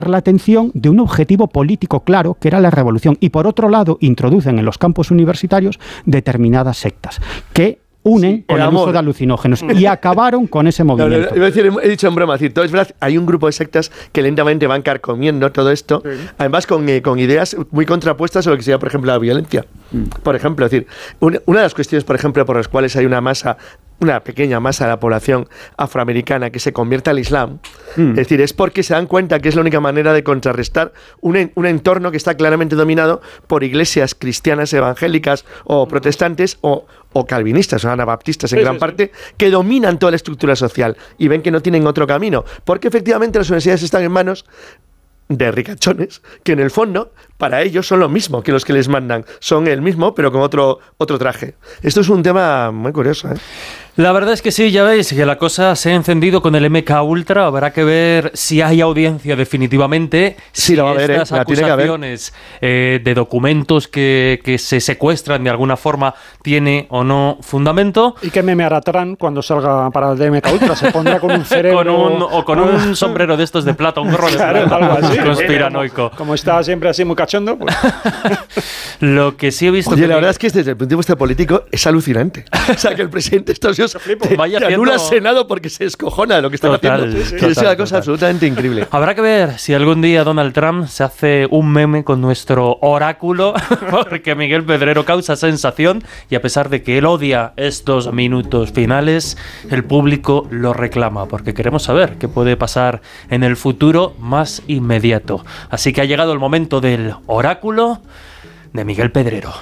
la atención de un objetivo político claro, que era la revolución. Y por otro lado, introducen en los campos universitarios determinadas sectas que unen con el uso de alucinógenos y acabaron con ese movimiento. He dicho en broma, es verdad, hay un grupo de sectas que lentamente van carcomiendo todo esto, además con ideas muy contrapuestas a lo que sería, por ejemplo, la violencia. Por ejemplo, es decir, una de las cuestiones, por ejemplo, por las cuales hay una pequeña masa de la población afroamericana que se convierte al Islam, es decir, es porque se dan cuenta que es la única manera de contrarrestar un entorno que está claramente dominado por iglesias cristianas evangélicas o protestantes o calvinistas o anabaptistas en gran parte, que dominan toda la estructura social y ven que no tienen otro camino, porque efectivamente las universidades están en manos de ricachones que en el fondo para ellos son lo mismo que los que les mandan, son el mismo pero con otro traje. Esto es un tema muy curioso, ¿eh? La verdad es que sí, ya veis que la cosa se ha encendido con el MK Ultra. Habrá que ver si hay audiencia definitivamente, sí, si estas acusaciones de documentos que se secuestran de alguna forma tiene o no fundamento. ¿Y qué meme hará Trump cuando salga para el de MK Ultra? ¿Se pondrá con un cerebro? con un sombrero de estos de plata, un gorro de plata, algo así, conspiranoico. Como está siempre así muy cachondo, pues. Lo que sí he visto... Oye, la verdad es que desde el punto de vista político es alucinante. O sea, que el presidente de Estados Unidos te anula el Senado porque se descojona de lo que están haciendo. Es una cosa absolutamente increíble. Habrá que ver si algún día Donald Trump se hace un meme con nuestro oráculo, porque Miguel Pedrero causa sensación y a pesar de que él odia estos minutos finales, el público lo reclama, porque queremos saber qué puede pasar en el futuro más inmediato. Así que ha llegado el momento del oráculo de Miguel Pedrero.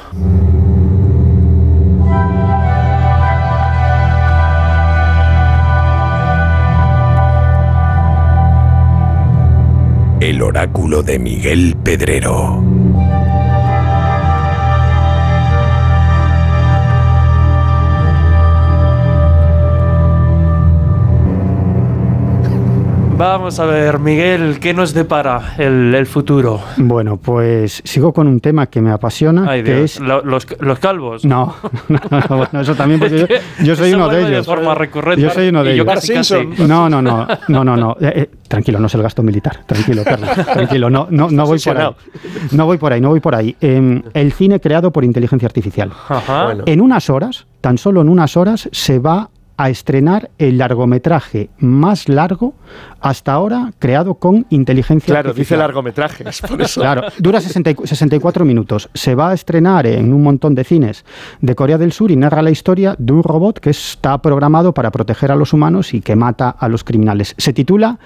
El oráculo de Miguel Pedrero. Vamos a ver, Miguel, ¿qué nos depara el futuro? Bueno, pues sigo con un tema que me apasiona. Ay, que Dios. es ¿Los calvos? No, bueno, eso también, porque yo soy uno de ellos. De forma recurrente. Yo soy uno de ellos. Casi. No. Tranquilo, no es el gasto militar. Tranquilo, Carlos. Tranquilo, no voy por ahí. No voy por ahí. El cine creado por inteligencia artificial. Ajá. Bueno. En unas horas, tan solo en unas horas, se va a estrenar el largometraje más largo hasta ahora creado con inteligencia artificial. Claro, dice largometraje, es por eso. Claro, dura 64 minutos. Se va a estrenar en un montón de cines de Corea del Sur y narra la historia de un robot que está programado para proteger a los humanos y que mata a los criminales. Se titula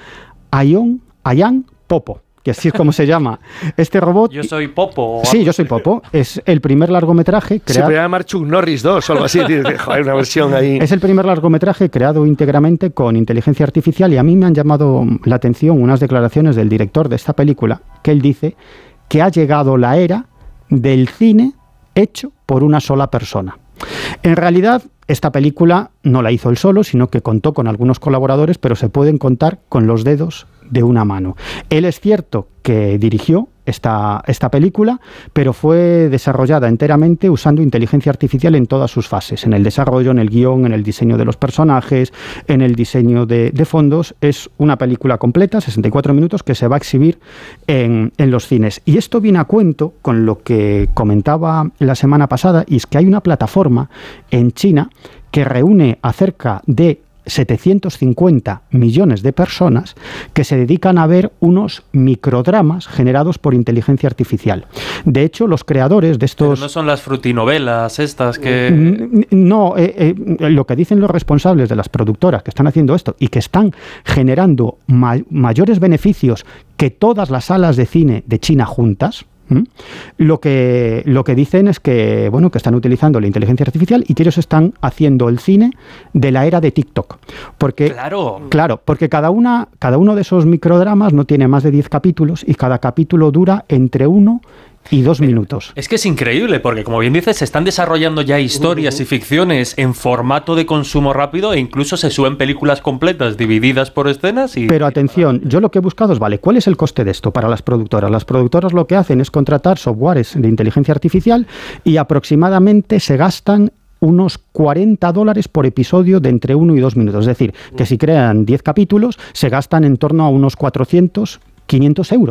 Ayan Popo, que así es como se llama este robot. Yo soy Popo. Sí, yo soy Popo. Es el primer largometraje creado... Se podría llamar Chuck Norris 2 o algo así. Joder, una versión ahí. Es el primer largometraje creado íntegramente con inteligencia artificial y a mí me han llamado la atención unas declaraciones del director de esta película, que él dice que ha llegado la era del cine hecho por una sola persona. En realidad, esta película no la hizo él solo, sino que contó con algunos colaboradores, pero se pueden contar con los dedos de una mano. Él es cierto que dirigió esta película, pero fue desarrollada enteramente usando inteligencia artificial en todas sus fases, en el desarrollo, en el guión, en el diseño de los personajes, en el diseño de fondos. Es una película completa, 64 minutos, que se va a exhibir en los cines. Y esto viene a cuento con lo que comentaba la semana pasada, y es que hay una plataforma en China que reúne a cerca de 750 millones de personas que se dedican a ver unos microdramas generados por inteligencia artificial. De hecho, los creadores de estos... Pero no son las frutinovelas estas que... No, lo que dicen los responsables de las productoras que están haciendo esto y que están generando mayores beneficios que todas las salas de cine de China juntas, lo que dicen es que, bueno, que están utilizando la inteligencia artificial y que ellos están haciendo el cine de la era de TikTok. Porque, claro, porque cada uno de esos microdramas no tiene más de 10 capítulos y cada capítulo dura entre 1 y 2 minutos. Es que es increíble, porque como bien dices, se están desarrollando ya historias y ficciones en formato de consumo rápido e incluso se suben películas completas divididas por escenas. Pero atención, yo lo que he buscado es, vale, ¿cuál es el coste de esto para las productoras? Las productoras lo que hacen es contratar softwares de inteligencia artificial y aproximadamente se gastan unos $40 por episodio de entre 1 y 2 minutos. Es decir, que si crean 10 capítulos, se gastan en torno a unos 400-500 €